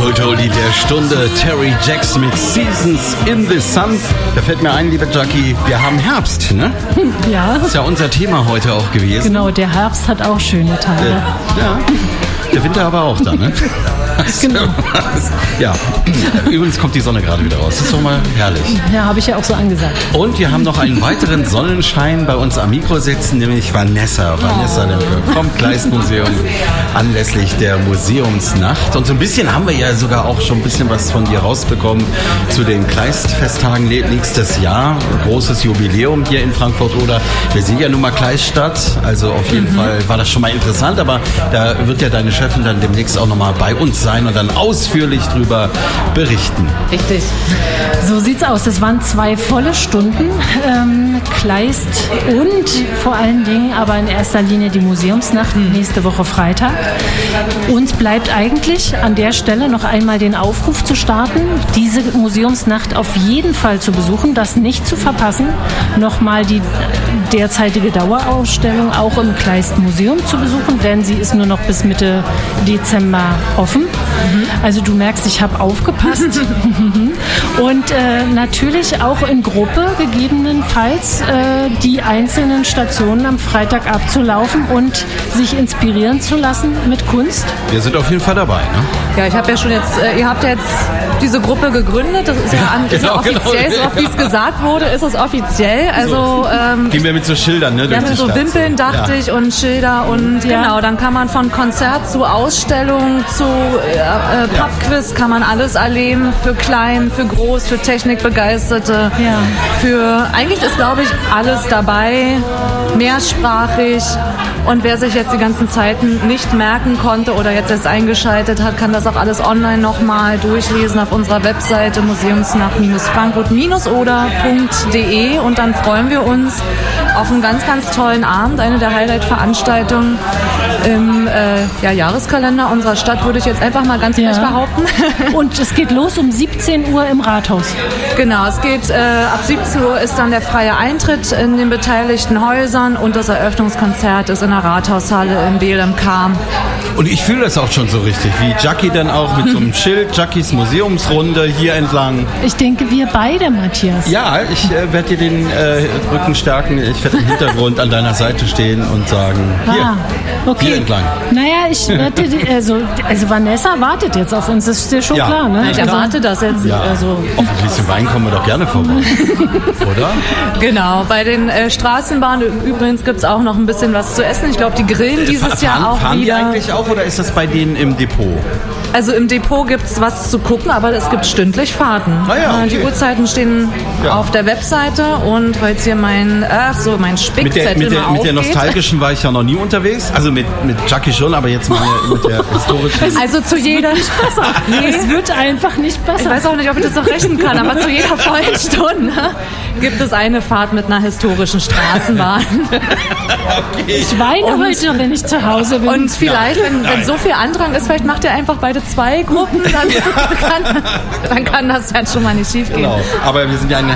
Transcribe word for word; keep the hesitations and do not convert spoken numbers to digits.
Kulturlied der Stunde, Terry Jacks mit Seasons in the Sun. Da fällt mir ein, liebe Jackie, wir haben Herbst, ne? Ja. Das ist ja unser Thema heute auch gewesen. Genau, der Herbst hat auch schöne Tage. Äh, ja, der Winter aber auch da, ne? Genau. Ja, übrigens kommt die Sonne gerade wieder raus. Das ist doch mal herrlich. Ja, habe ich ja auch so angesagt. Und wir haben noch einen weiteren Sonnenschein bei uns am Mikro sitzen, nämlich Vanessa. Vanessa oh. vom Kleist-Museum anlässlich der Museumsnacht. Und so ein bisschen haben wir ja sogar auch schon ein bisschen was von dir rausbekommen zu den Kleist-Festtagen nächstes Jahr. Großes Jubiläum hier in Frankfurt-Oder. Wir sind ja nun mal Kleiststadt, also auf jeden mhm. Fall war das schon mal interessant, aber da wird ja deine Chefin dann demnächst auch nochmal bei uns sein und dann ausführlich drüber berichten. Richtig. So sieht's aus. Das waren zwei volle Stunden. Ähm, Kleist und vor allen Dingen aber in erster Linie die Museumsnacht nächste Woche Freitag. Uns bleibt eigentlich an der Stelle noch einmal den Aufruf zu starten, diese Museumsnacht auf jeden Fall zu besuchen, das nicht zu verpassen, nochmal die derzeitige Dauerausstellung auch im Kleist-Museum zu besuchen, denn sie ist nur noch bis Mitte Dezember offen. Mhm. Also du merkst, ich habe aufgepasst. Und äh, natürlich auch in Gruppe gegebenenfalls äh, die einzelnen Stationen am Freitag abzulaufen und sich inspirieren zu lassen mit Kunst. Wir sind auf jeden Fall dabei, ne? Ja, ich habe ja schon jetzt, äh, ihr habt ja jetzt diese Gruppe gegründet, das ist ja, an, ist genau, ja offiziell, genau. So wie es gesagt wurde, ist es offiziell. Also ähm, gehen wir mit so Schildern, ne? Ja, mit so Stadt. Wimpeln, dachte ja. ich, und Schilder und ja. genau, dann kann man von Konzert zu Ausstellung zu äh, äh, Pubquiz kann man alles erleben, für klein, für groß, für Technikbegeisterte, ja. für, eigentlich ist glaube ich alles dabei, mehrsprachig. Und wer sich jetzt die ganzen Zeiten nicht merken konnte oder jetzt erst eingeschaltet hat, kann das auch alles online nochmal durchlesen auf unserer Webseite museumsnacht frankfurt oder punkt de und dann freuen wir uns auf einen ganz, ganz tollen Abend, eine der Highlight-Veranstaltungen im äh, ja, Jahreskalender unserer Stadt, würde ich jetzt einfach mal ganz frech ja. behaupten. Und es geht los um siebzehn Uhr im Rathaus. Genau, es geht, äh, ab siebzehn Uhr ist dann der freie Eintritt in den beteiligten Häusern und das Eröffnungskonzert ist in der Rathaushalle in B L M K. Und ich fühle das auch schon so richtig, wie Jackie dann auch mit so einem Schild, Jackies Museumsrunde hier entlang. Ich denke, wir beide, Matthias. Ja, ich äh, werde dir den äh, Rücken stärken, ich werde im Hintergrund an deiner Seite stehen und sagen, hier, ah, okay. hier entlang. Naja, ich werde, also, also Vanessa wartet jetzt auf uns, das ist dir schon ja. klar, ne? Ich erwarte das jetzt. Ja. Also. Auf ein bisschen Wein kommen wir doch gerne vorbei, oder? Genau, bei den äh, Straßenbahnen übrigens gibt es auch noch ein bisschen was zu essen. Ich glaube, die grillen dieses fahren, Jahr auch fahren wieder. Fahren die eigentlich auch oder ist das bei denen im Depot? Also im Depot gibt es was zu gucken, aber es gibt stündlich Fahrten. Ah ja, okay. Die Uhrzeiten stehen ja. auf der Webseite und weil jetzt hier mein, ach so, mein Spickzettel mit der, mit der, mal mit der aufgeht. nostalgischen war ich ja noch nie unterwegs. Also mit, mit Jackie schon, aber jetzt mal mit der historischen. Also zu jeder... nicht besser. Nee, es wird einfach nicht besser. Ich weiß auch nicht, ob ich das noch rechnen kann, aber zu jeder vollen Stunde gibt es eine Fahrt mit einer historischen Straßenbahn. Okay. Ich weine und, heute, wenn ich zu Hause bin. Und vielleicht, wenn, wenn so viel Andrang ist, vielleicht macht ihr einfach beide zwei Gruppen, dann, ja. kann, dann kann das ja schon mal nicht schief gehen. Genau. Aber wir sind ja ein